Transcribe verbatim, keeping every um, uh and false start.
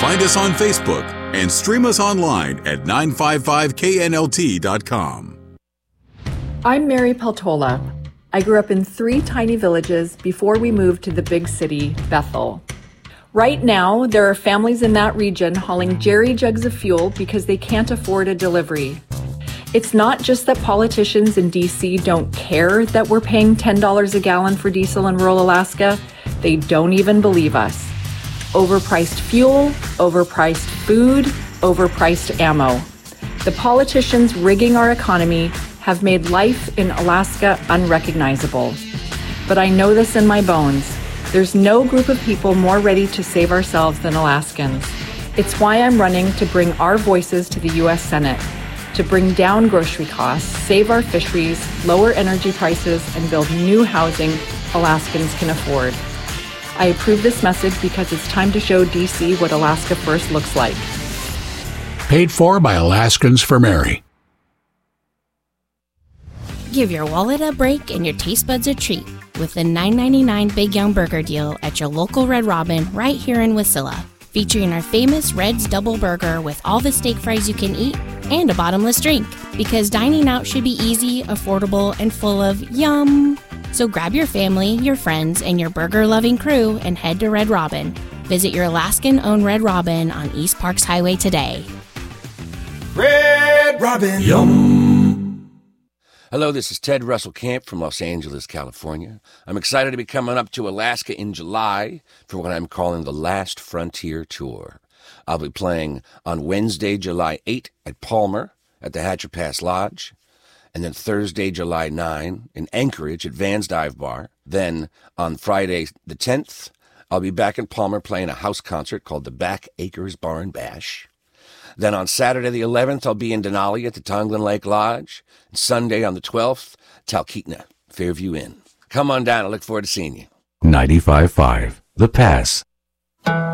Find us on Facebook and stream us online at nine fifty-five K N L T dot com. I'm Mary Peltola. I grew up in three tiny villages before we moved to the big city, Bethel. Right now, there are families in that region hauling jerry jugs of fuel because they can't afford a delivery. It's not just that politicians in D C don't care that we're paying ten dollars a gallon for diesel in rural Alaska. They don't even believe us. Overpriced fuel, overpriced food, overpriced ammo. The politicians rigging our economy have made life in Alaska unrecognizable. But I know this in my bones. There's no group of people more ready to save ourselves than Alaskans. It's why I'm running to bring our voices to the U S Senate, to bring down grocery costs, save our fisheries, lower energy prices, and build new housing Alaskans can afford. I approve this message because it's time to show D C what Alaska First looks like. Paid for by Alaskans for Mary. Give your wallet a break and your taste buds a treat with the nine ninety-nine Big Young Burger Deal at your local Red Robin right here in Wasilla. Featuring our famous Red's Double Burger with all the steak fries you can eat and a bottomless drink. Because dining out should be easy, affordable, and full of yum. So grab your family, your friends, and your burger-loving crew and head to Red Robin. Visit your Alaskan-owned Red Robin on East Parks Highway today. Red Robin. Yum. Hello, this is Ted Russell Camp from Los Angeles, California. I'm excited to be coming up to Alaska in July for what I'm calling the Last Frontier Tour. I'll be playing on Wednesday, July eighth at Palmer at the Hatcher Pass Lodge, and then Thursday, July ninth in Anchorage at Van's Dive Bar. Then on Friday the tenth, I'll be back in Palmer playing a house concert called the Back Acres Bar and Bash. Then on Saturday the eleventh, I'll be in Denali at the Tonglin Lake Lodge. And Sunday on the twelfth, Talkeetna, Fairview Inn. Come on down. I look forward to seeing you. ninety-five point five The Pass.